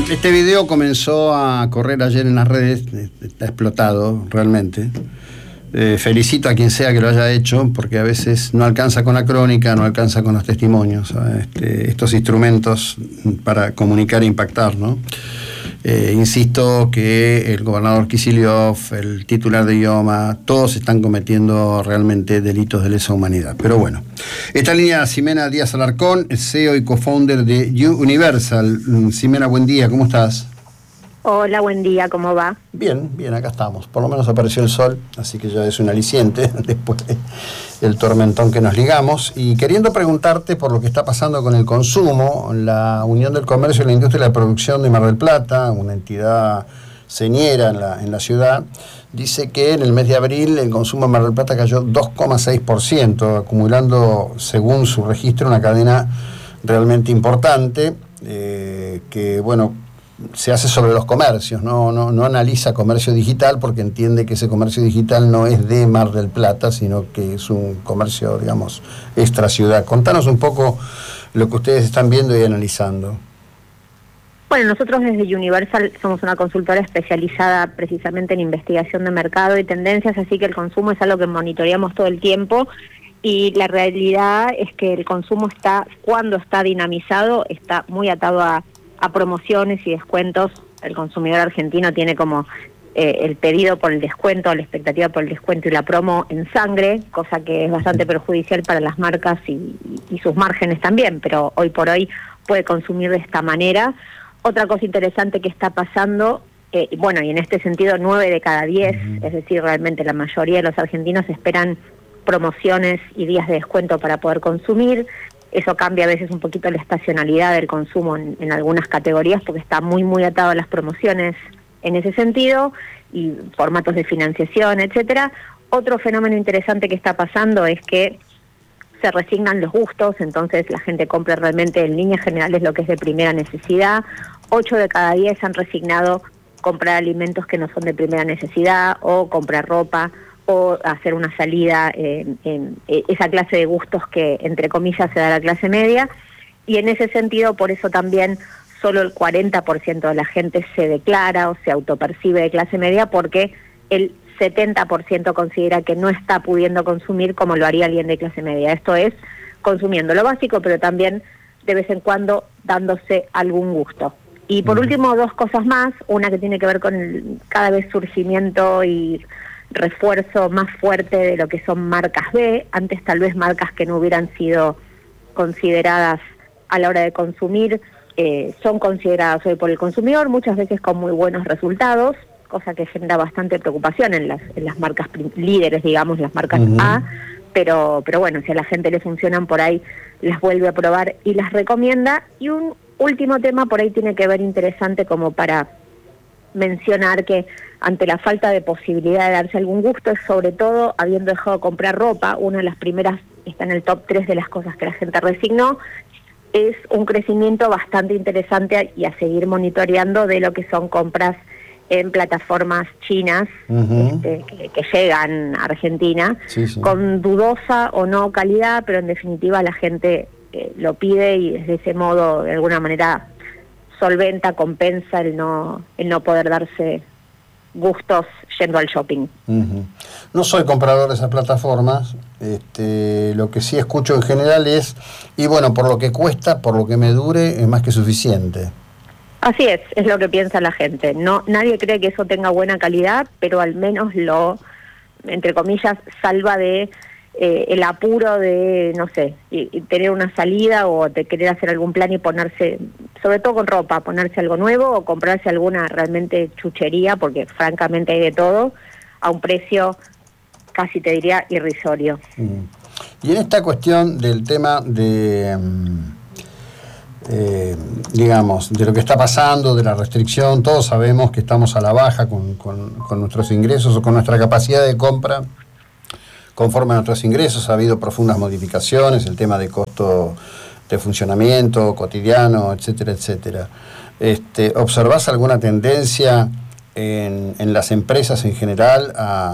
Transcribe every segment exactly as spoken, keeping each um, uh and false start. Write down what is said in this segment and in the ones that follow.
Este video comenzó a correr ayer en las redes, está explotado realmente. Eh, felicito a quien sea que lo haya hecho, porque a veces no alcanza con la crónica, no alcanza con los testimonios, este, estos instrumentos para comunicar e impactar, ¿no? Eh, insisto que el gobernador Kicillof, el titular de IOMA, todos están cometiendo realmente delitos de lesa humanidad. Pero bueno, esta línea Ximena Díaz Alarcón, C E O y co-founder de Universal. Ximena, buen día, ¿cómo estás? Hola, buen día, ¿cómo va? Bien, bien, acá estamos. Por lo menos apareció el sol, así que ya es un aliciente después del tormentón que nos ligamos. Y queriendo preguntarte por lo que está pasando con el consumo, la Unión del Comercio y la Industria de la Producción de Mar del Plata, una entidad señera en la, en la ciudad, dice que en el mes de abril el consumo en Mar del Plata cayó dos coma seis por ciento, acumulando, según su registro, una cadena realmente importante, eh, que, bueno, se hace sobre los comercios, no, no, no analiza comercio digital porque entiende que ese comercio digital no es de Mar del Plata, sino que es un comercio, digamos, extra ciudad. Contanos un poco lo que ustedes están viendo y analizando. Bueno, nosotros desde Universal somos una consultora especializada precisamente en investigación de mercado y tendencias, así que el consumo es algo que monitoreamos todo el tiempo y la realidad es que el consumo está, cuando está dinamizado, está muy atado a a promociones y descuentos. El consumidor argentino tiene como eh, el pedido por el descuento, la expectativa por el descuento y la promo en sangre, cosa que es bastante perjudicial para las marcas y, y sus márgenes también, pero hoy por hoy puede consumir de esta manera. Otra cosa interesante que está pasando, eh, bueno, y en este sentido nueve de cada diez, uh-huh. es decir, realmente la mayoría de los argentinos esperan promociones y días de descuento para poder consumir. Eso cambia a veces un poquito la estacionalidad del consumo en, en algunas categorías porque está muy, muy atado a las promociones en ese sentido y formatos de financiación, etcétera. Otro fenómeno interesante que está pasando es que se resignan los gustos, entonces la gente compra realmente en líneas generales lo que es de primera necesidad. Ocho de cada diez han resignado comprar alimentos que no son de primera necesidad o comprar ropa o hacer una salida en, en, en esa clase de gustos que, entre comillas, se da a la clase media. Y en ese sentido, por eso también solo el cuarenta por ciento de la gente se declara o se autopercibe de clase media, porque el setenta por ciento considera que no está pudiendo consumir como lo haría alguien de clase media. Esto es, consumiendo lo básico, pero también de vez en cuando dándose algún gusto. Y por último, dos cosas más. Una que tiene que ver con el cada vez surgimiento y refuerzo más fuerte de lo que son marcas B, antes tal vez marcas que no hubieran sido consideradas a la hora de consumir, eh, son consideradas hoy por el consumidor, muchas veces con muy buenos resultados, cosa que genera bastante preocupación en las, en las marcas líderes, digamos, las marcas uh-huh. A, pero, pero bueno, si a la gente le funcionan por ahí, las vuelve a probar y las recomienda. Y un último tema por ahí tiene que ver interesante como para mencionar que ante la falta de posibilidad de darse algún gusto, es sobre todo habiendo dejado de comprar ropa, una de las primeras, está en el top tres de las cosas que la gente resignó, es un crecimiento bastante interesante y a seguir monitoreando de lo que son compras en plataformas chinas uh-huh. este, que, que llegan a Argentina, sí, sí. con dudosa o no calidad, pero en definitiva la gente eh, lo pide y desde ese modo de alguna manera solventa, compensa el no el no poder darse gustos yendo al shopping. Uh-huh. No soy comprador de esas plataformas, este, lo que sí escucho en general es, y bueno, por lo que cuesta, por lo que me dure, es más que suficiente. Así es, es lo que piensa la gente. No, nadie cree que eso tenga buena calidad, pero al menos lo, entre comillas, salva de Eh, el apuro de, no sé, y, y tener una salida o de querer hacer algún plan y ponerse, sobre todo con ropa, ponerse algo nuevo o comprarse alguna realmente chuchería, porque francamente hay de todo, a un precio casi te diría irrisorio. Mm. Y en esta cuestión del tema de, eh, digamos, de lo que está pasando, de la restricción, todos sabemos que estamos a la baja con, con, con nuestros ingresos o con nuestra capacidad de compra. Conforme a nuestros ingresos ha habido profundas modificaciones, el tema de costo de funcionamiento cotidiano, etcétera, etcétera. Este, ¿Observás alguna tendencia en, en las empresas en general a,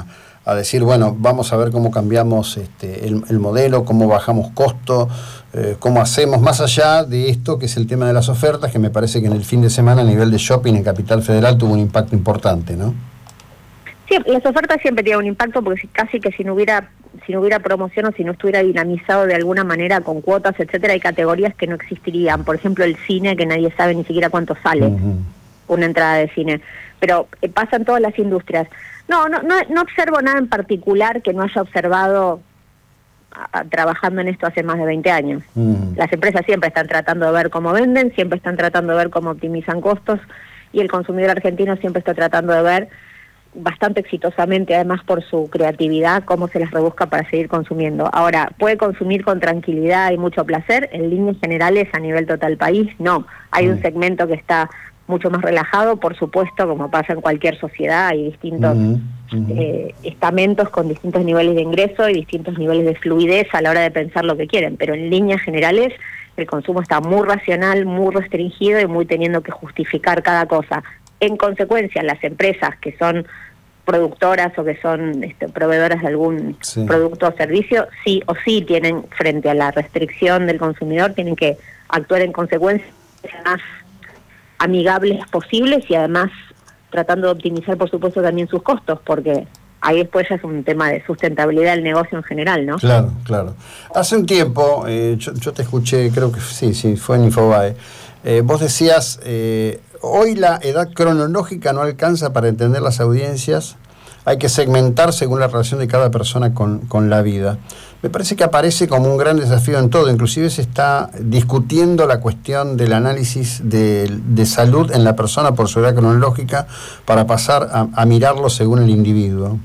a decir, bueno, vamos a ver cómo cambiamos este, el, el modelo, cómo bajamos costo, eh, cómo hacemos, más allá de esto que es el tema de las ofertas, que me parece que en el fin de semana a nivel de shopping en Capital Federal tuvo un impacto importante, ¿no? Sí, las ofertas siempre tienen un impacto porque casi que si no hubiera si no hubiera promoción o si no estuviera dinamizado de alguna manera con cuotas, etcétera, hay categorías que no existirían. Por ejemplo, el cine, que nadie sabe ni siquiera cuánto sale uh-huh. una entrada de cine. Pero eh, pasa en todas las industrias. No, no, no, no observo nada en particular que no haya observado a, a, trabajando en esto hace más de veinte años. Uh-huh. Las empresas siempre están tratando de ver cómo venden, siempre están tratando de ver cómo optimizan costos, y el consumidor argentino siempre está tratando de ver bastante exitosamente, además por su creatividad, cómo se las rebusca para seguir consumiendo. Ahora, ¿puede consumir con tranquilidad y mucho placer? En líneas generales, a nivel total país, no. Hay uh-huh. un segmento que está mucho más relajado, por supuesto, como pasa en cualquier sociedad, hay distintos uh-huh. Uh-huh. Eh, estamentos con distintos niveles de ingreso y distintos niveles de fluidez a la hora de pensar lo que quieren, pero en líneas generales el consumo está muy racional, muy restringido y muy teniendo que justificar cada cosa. En consecuencia, las empresas que son productoras o que son este, proveedoras de algún sí. producto o servicio, sí o sí tienen, frente a la restricción del consumidor, tienen que actuar en consecuencia más amigables posibles y además tratando de optimizar, por supuesto, también sus costos, porque ahí después ya es un tema de sustentabilidad del negocio en general, ¿no? Claro, claro. Hace un tiempo, eh, yo, yo te escuché, creo que sí, sí, fue en Infobae, eh, vos decías... Eh, hoy la edad cronológica no alcanza para entender las audiencias, hay que segmentar según la relación de cada persona con, con la vida. Me parece que aparece como un gran desafío en todo, inclusive se está discutiendo la cuestión del análisis de, de salud en la persona por su edad cronológica para pasar a, a mirarlo según el individuo.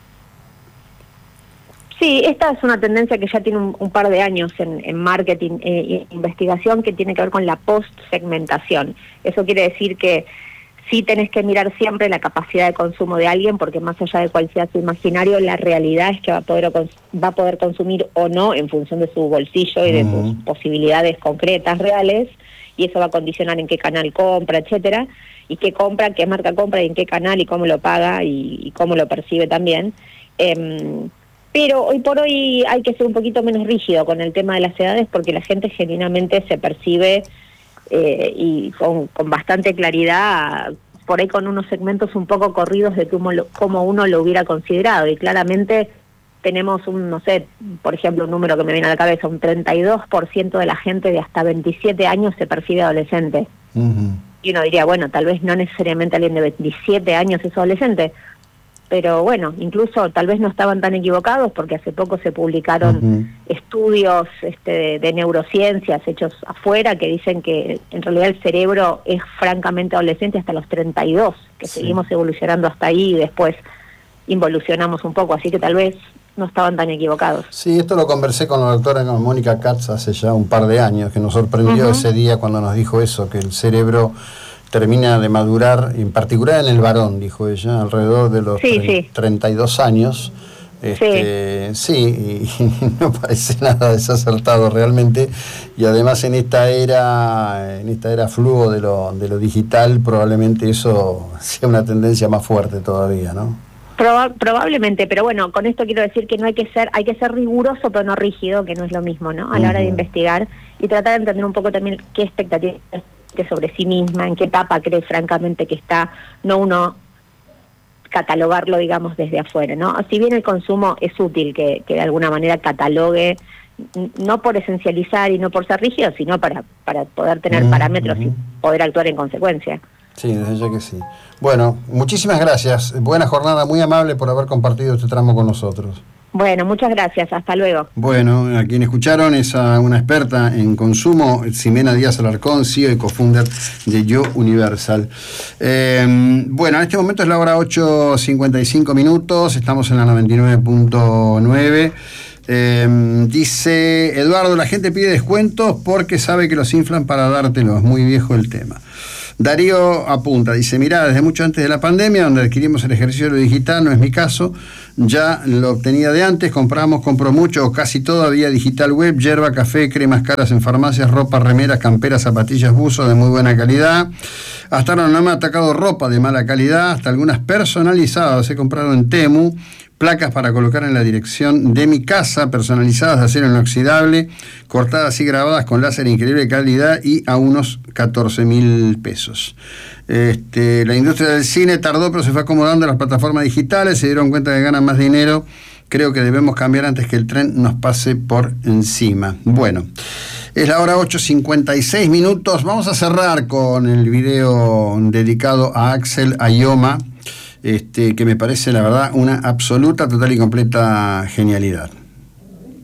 Sí, esta es una tendencia que ya tiene un, un par de años en, en marketing e investigación, que tiene que ver con la post-segmentación. Eso quiere decir que sí tenés que mirar siempre la capacidad de consumo de alguien, porque más allá de cuál sea su imaginario, la realidad es que va a poder, va a poder consumir o no en función de su bolsillo y de uh-huh. sus posibilidades concretas, reales, y eso va a condicionar en qué canal compra, etcétera, y qué compra, qué marca compra, y en qué canal, y cómo lo paga, y, y cómo lo percibe también. Eh, Pero hoy por hoy hay que ser un poquito menos rígido con el tema de las edades, porque la gente genuinamente se percibe eh, y con, con bastante claridad, por ahí con unos segmentos un poco corridos de cómo, lo, cómo uno lo hubiera considerado. Y claramente tenemos un, no sé, por ejemplo, un número que me viene a la cabeza, un treinta y dos por ciento de la gente de hasta veintisiete años se percibe adolescente. Uh-huh. Y uno diría, bueno, tal vez no necesariamente alguien de veintisiete años es adolescente, pero bueno, incluso tal vez no estaban tan equivocados, porque hace poco se publicaron uh-huh. estudios este, de, de neurociencias hechos afuera que dicen que en realidad el cerebro es francamente adolescente hasta los treinta y dos, que sí. seguimos evolucionando hasta ahí y después involucionamos un poco, así que tal vez no estaban tan equivocados. Sí, esto lo conversé con la doctora Mónica Katz hace ya un par de años, que nos sorprendió uh-huh. ese día cuando nos dijo eso, que el cerebro termina de madurar, en particular en el varón, dijo ella, alrededor de los sí, tre- sí. treinta y dos años. Este, sí, sí y, y no parece nada desacertado realmente. Y además en esta era, en esta era flujo de lo, de lo digital, probablemente eso sea una tendencia más fuerte todavía, ¿no? Proba- probablemente, pero bueno, con esto quiero decir que no hay que ser, hay que ser riguroso pero no rígido, que no es lo mismo, ¿no? A la uh-huh. hora de investigar y tratar de entender un poco también qué expectativas sobre sí misma, en qué etapa cree francamente que está, no uno catalogarlo, digamos, desde afuera, ¿no? Si bien el consumo es útil que, que de alguna manera catalogue, no por esencializar y no por ser rígido, sino para, para poder tener uh-huh. parámetros y poder actuar en consecuencia. Sí, desde ya que sí. Bueno, muchísimas gracias. Buena jornada, muy amable por haber compartido este tramo con nosotros. Bueno, muchas gracias, hasta luego. Bueno, a quien escucharon es a una experta en consumo, Ximena Díaz Alarcón, C E O y cofounder de Yo Universal. Eh, bueno, en este momento es la hora ocho cincuenta y cinco minutos, estamos en la noventa y nueve punto nueve. Eh, dice Eduardo, la gente pide descuentos porque sabe que los inflan para dártelos, muy viejo el tema. Darío apunta, dice, mirá, desde mucho antes de la pandemia, donde adquirimos el ejercicio de lo digital, no es mi caso, ya lo obtenía de antes, compramos, compro mucho, o casi todo, había digital web, yerba, café, cremas caras en farmacias, ropa, remeras, camperas, zapatillas, buzos de muy buena calidad. Hasta ahora no me ha atacado ropa de mala calidad, hasta algunas personalizadas he comprado en Temu, placas para colocar en la dirección de mi casa, personalizadas de acero inoxidable, cortadas y grabadas con láser de increíble calidad y a unos catorce mil pesos. Este, la industria del cine tardó, pero se fue acomodando a las plataformas digitales, se dieron cuenta que ganan más dinero. Creo que debemos cambiar antes que el tren nos pase por encima. Bueno, es la hora ocho cincuenta y seis minutos. Vamos a cerrar con el video dedicado a Axel Ayoma, este, que me parece, la verdad, una absoluta, total y completa genialidad.